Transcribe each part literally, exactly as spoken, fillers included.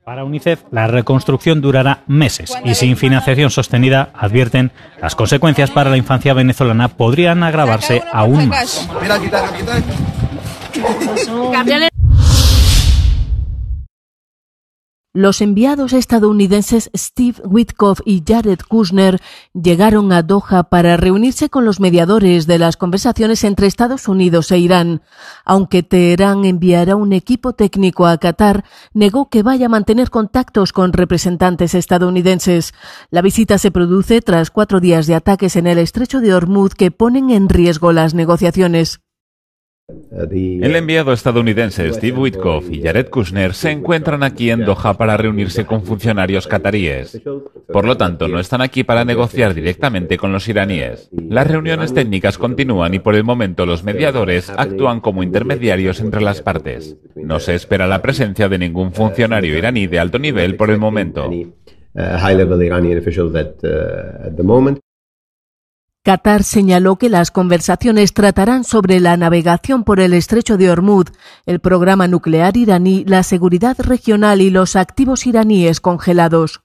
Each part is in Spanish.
Para UNICEF, la reconstrucción durará meses y sin financiación sostenida, advierten, las consecuencias para la infancia venezolana podrían agravarse aún más. Los enviados estadounidenses Steve Witkoff y Jared Kushner llegaron a Doha para reunirse con los mediadores de las conversaciones entre Estados Unidos e Irán. Aunque Teherán enviará un equipo técnico a Qatar, negó que vaya a mantener contactos con representantes estadounidenses. La visita se produce tras cuatro días de ataques en el estrecho de Hormuz que ponen en riesgo las negociaciones. El enviado estadounidense Steve Witkoff y Jared Kushner se encuentran aquí en Doha para reunirse con funcionarios cataríes. Por lo tanto, no están aquí para negociar directamente con los iraníes. Las reuniones técnicas continúan y por el momento los mediadores actúan como intermediarios entre las partes. No se espera la presencia de ningún funcionario iraní de alto nivel por el momento. Qatar señaló que las conversaciones tratarán sobre la navegación por el estrecho de Hormuz, el programa nuclear iraní, la seguridad regional y los activos iraníes congelados.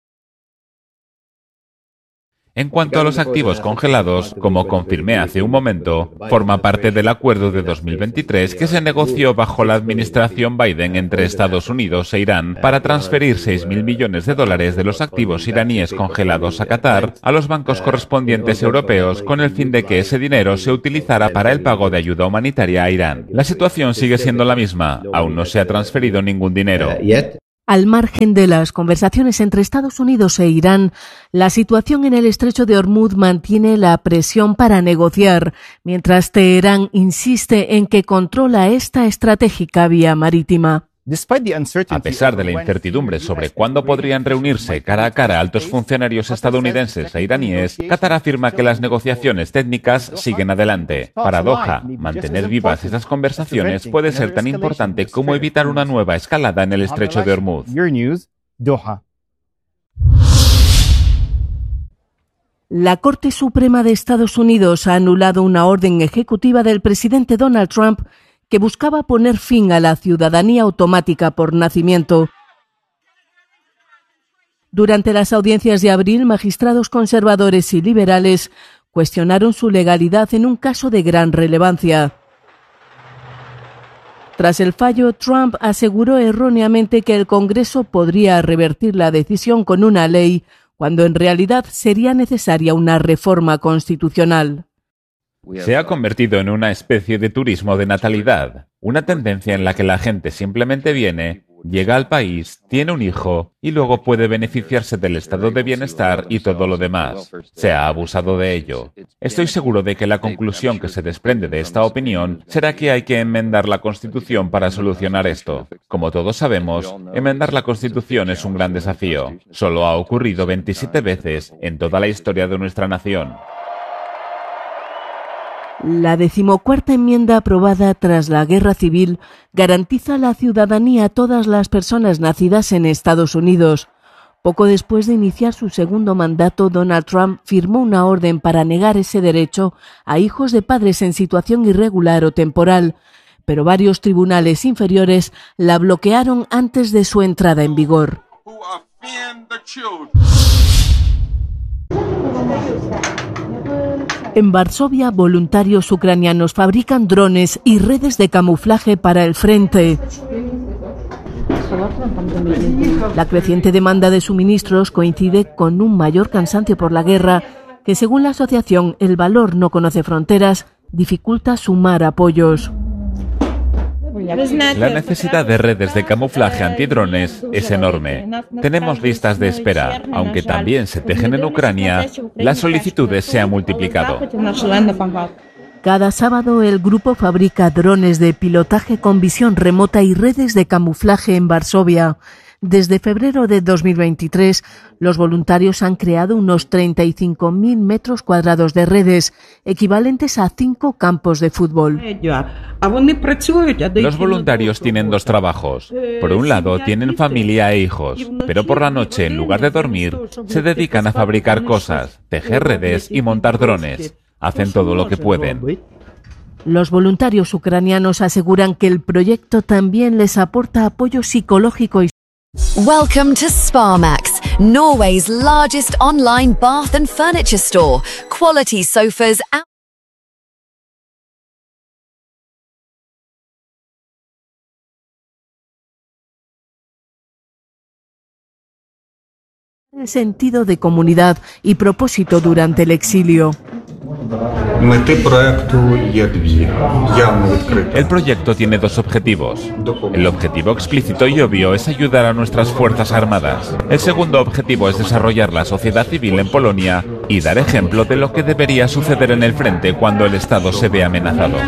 En cuanto a los activos congelados, como confirmé hace un momento, forma parte del acuerdo de dos mil veintitrés que se negoció bajo la administración Biden entre Estados Unidos e Irán para transferir seis mil millones de dólares de los activos iraníes congelados a Qatar a los bancos correspondientes europeos con el fin de que ese dinero se utilizara para el pago de ayuda humanitaria a Irán. La situación sigue siendo la misma, aún no se ha transferido ningún dinero. Al margen de las conversaciones entre Estados Unidos e Irán, la situación en el estrecho de Hormuz mantiene la presión para negociar, mientras Teherán insiste en que controla esta estratégica vía marítima. A pesar de la incertidumbre sobre cuándo podrían reunirse cara a cara altos funcionarios estadounidenses e iraníes, Qatar afirma que las negociaciones técnicas siguen adelante. Para Doha, mantener vivas esas conversaciones puede ser tan importante como evitar una nueva escalada en el estrecho de Hormuz. La Corte Suprema de Estados Unidos ha anulado una orden ejecutiva del presidente Donald Trump que buscaba poner fin a la ciudadanía automática por nacimiento. Durante las audiencias de abril, magistrados conservadores y liberales cuestionaron su legalidad en un caso de gran relevancia. Tras el fallo, Trump aseguró erróneamente que el Congreso podría revertir la decisión con una ley, cuando en realidad sería necesaria una reforma constitucional. Se ha convertido en una especie de turismo de natalidad, una tendencia en la que la gente simplemente viene, llega al país, tiene un hijo y luego puede beneficiarse del estado de bienestar y todo lo demás. Se ha abusado de ello. Estoy seguro de que la conclusión que se desprende de esta opinión será que hay que enmendar la Constitución para solucionar esto. Como todos sabemos, enmendar la Constitución es un gran desafío. Solo ha ocurrido veintisiete veces en toda la historia de nuestra nación. La decimocuarta enmienda aprobada tras la Guerra Civil garantiza la ciudadanía a todas las personas nacidas en Estados Unidos. Poco después de iniciar su segundo mandato, Donald Trump firmó una orden para negar ese derecho a hijos de padres en situación irregular o temporal, pero varios tribunales inferiores la bloquearon antes de su entrada en vigor. En Varsovia, voluntarios ucranianos fabrican drones y redes de camuflaje para el frente. La creciente demanda de suministros coincide con un mayor cansancio por la guerra, que según la asociación El Valor no conoce fronteras, dificulta sumar apoyos. La necesidad de redes de camuflaje antidrones es enorme. Tenemos listas de espera. Aunque también se tejen en Ucrania, las solicitudes se han multiplicado. Cada sábado el grupo fabrica drones de pilotaje con visión remota y redes de camuflaje en Varsovia. Desde febrero de dos mil veintitrés, los voluntarios han creado unos treinta y cinco mil metros cuadrados de redes, equivalentes a cinco campos de fútbol. Los voluntarios tienen dos trabajos. Por un lado, tienen familia e hijos, pero por la noche, en lugar de dormir, se dedican a fabricar cosas, tejer redes y montar drones. Hacen todo lo que pueden. Los voluntarios ucranianos aseguran que el proyecto también les aporta apoyo psicológico y Welcome to Sparmax, Norway's largest online bath and furniture store. Quality sofas and el sentido de comunidad y propósito durante el exilio. El proyecto tiene dos objetivos. El objetivo explícito y obvio es ayudar a nuestras Fuerzas Armadas. El segundo objetivo es desarrollar la sociedad civil en Polonia y dar ejemplo de lo que debería suceder en el frente cuando el Estado se ve amenazado.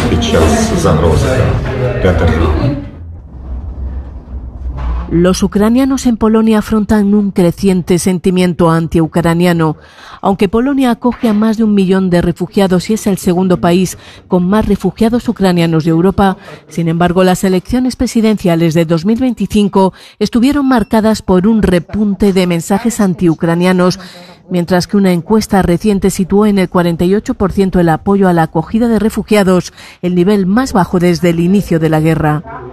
Los ucranianos en Polonia afrontan un creciente sentimiento anti-ucraniano. Aunque Polonia acoge a más de un millón de refugiados y es el segundo país con más refugiados ucranianos de Europa, sin embargo, las elecciones presidenciales de dos mil veinticinco estuvieron marcadas por un repunte de mensajes anti-ucranianos, mientras que una encuesta reciente situó en el cuarenta y ocho por ciento el apoyo a la acogida de refugiados, el nivel más bajo desde el inicio de la guerra.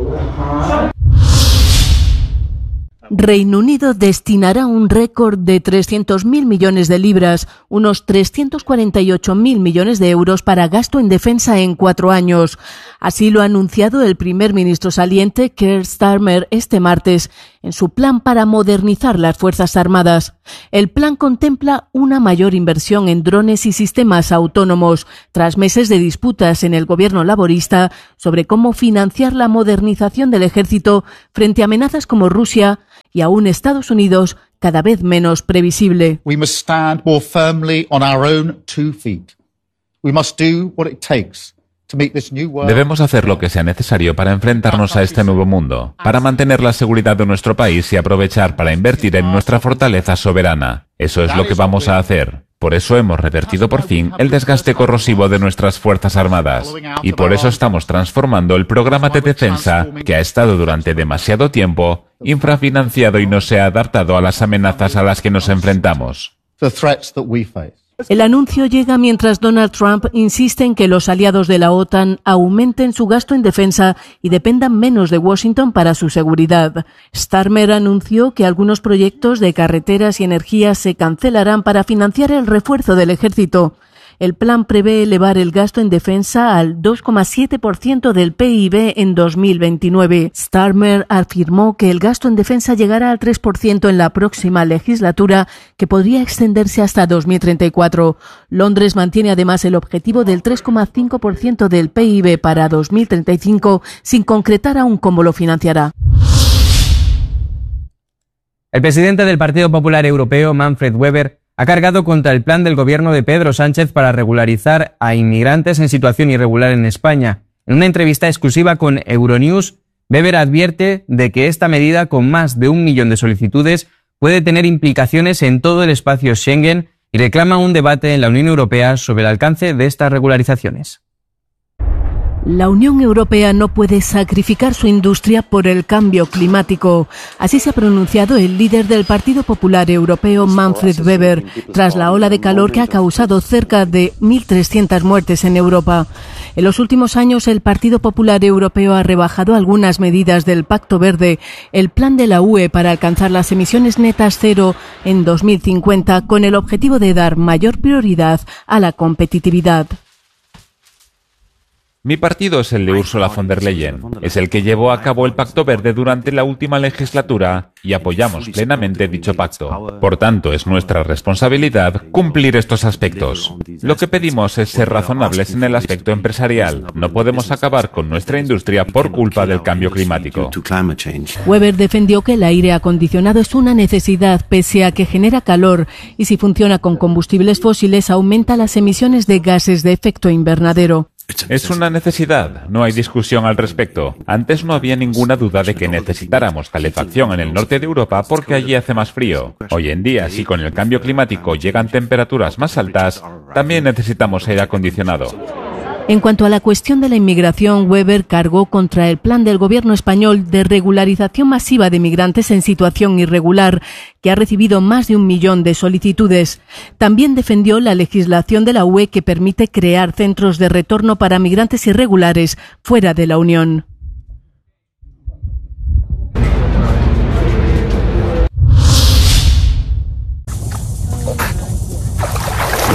Reino Unido destinará un récord de trescientos mil millones de libras, unos trescientos cuarenta y ocho mil millones de euros para gasto en defensa en cuatro años. Así lo ha anunciado el primer ministro saliente, Keir Starmer, este martes, en su plan para modernizar las Fuerzas Armadas. El plan contempla una mayor inversión en drones y sistemas autónomos, tras meses de disputas en el gobierno laborista sobre cómo financiar la modernización del ejército frente a amenazas como Rusia y aún Estados Unidos, cada vez menos previsible. We must stand more firmly on our own two feet. We must do what it takes. Debemos hacer lo que sea necesario para enfrentarnos a este nuevo mundo, para mantener la seguridad de nuestro país y aprovechar para invertir en nuestra fortaleza soberana. Eso es lo que vamos a hacer. Por eso hemos revertido por fin el desgaste corrosivo de nuestras Fuerzas Armadas. Y por eso estamos transformando el programa de defensa, que ha estado durante demasiado tiempo infrafinanciado y no se ha adaptado a las amenazas a las que nos enfrentamos. El anuncio llega mientras Donald Trump insiste en que los aliados de la OTAN aumenten su gasto en defensa y dependan menos de Washington para su seguridad. Starmer anunció que algunos proyectos de carreteras y energía se cancelarán para financiar el refuerzo del ejército. El plan prevé elevar el gasto en defensa al dos coma siete por ciento del P I B en dos mil veintinueve. Starmer afirmó que el gasto en defensa llegará al tres por ciento en la próxima legislatura, que podría extenderse hasta dos mil treinta y cuatro. Londres mantiene además el objetivo del tres coma cinco por ciento del P I B para dos mil treinta y cinco, sin concretar aún cómo lo financiará. El presidente del Partido Popular Europeo, Manfred Weber, ha cargado contra el plan del gobierno de Pedro Sánchez para regularizar a inmigrantes en situación irregular en España. En una entrevista exclusiva con Euronews, Weber advierte de que esta medida, con más de un millón de solicitudes, puede tener implicaciones en todo el espacio Schengen y reclama un debate en la Unión Europea sobre el alcance de estas regularizaciones. La Unión Europea no puede sacrificar su industria por el cambio climático. Así se ha pronunciado el líder del Partido Popular Europeo, Manfred Weber, tras la ola de calor que ha causado cerca de mil trescientas muertes en Europa. En los últimos años, el Partido Popular Europeo ha rebajado algunas medidas del Pacto Verde, el plan de la U E para alcanzar las emisiones netas cero en dos mil cincuenta, con el objetivo de dar mayor prioridad a la competitividad. Mi partido es el de Ursula von der Leyen. Es el que llevó a cabo el Pacto Verde durante la última legislatura y apoyamos plenamente dicho pacto. Por tanto, es nuestra responsabilidad cumplir estos aspectos. Lo que pedimos es ser razonables en el aspecto empresarial. No podemos acabar con nuestra industria por culpa del cambio climático. Weber defendió que el aire acondicionado es una necesidad pese a que genera calor y si funciona con combustibles fósiles aumenta las emisiones de gases de efecto invernadero. Es una necesidad, no hay discusión al respecto. Antes no había ninguna duda de que necesitáramos calefacción en el norte de Europa porque allí hace más frío. Hoy en día, si con el cambio climático llegan temperaturas más altas, también necesitamos aire acondicionado. En cuanto a la cuestión de la inmigración, Weber cargó contra el plan del gobierno español de regularización masiva de migrantes en situación irregular, que ha recibido más de un millón de solicitudes. También defendió la legislación de la U E que permite crear centros de retorno para migrantes irregulares fuera de la Unión.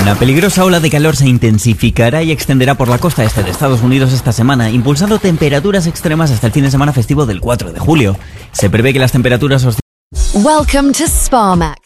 Una peligrosa ola de calor se intensificará y extenderá por la costa este de Estados Unidos esta semana, impulsando temperaturas extremas hasta el fin de semana festivo del cuatro de julio. Se prevé que las temperaturas... Welcome to SpaMax.